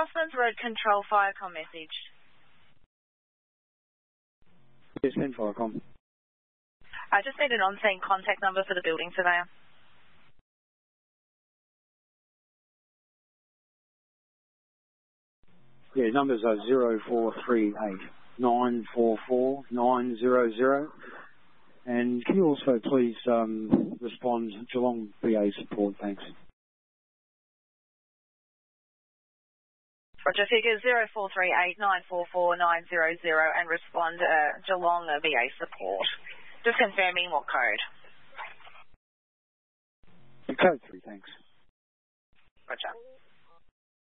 Crosslands Road Control Firecom message. Yes, send Firecom. I just need an on-scene contact number for the building surveyor. Yeah, numbers are 0438 944 900. And can you also please respond Geelong BA support, thanks. Roger, figure 0438 944 900 and respond Geelong BA support. Just confirming what code. Code 3, thanks. Roger.